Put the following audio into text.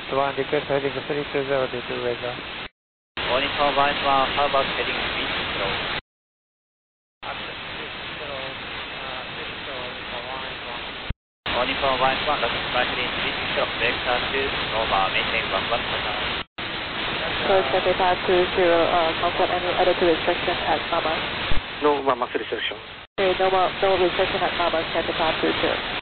181, request heading 320 due to weather. Morning for Vice 1, how about heading speed control? Access speed control, for 181. Morning for Vice 1, last flight heading speed control, vector 2, over, maintain 11 pattern. Coast Delta 20, confirm any attitude restriction at Mama. No mass restriction. Okay, no restriction at Mama, Delta 20.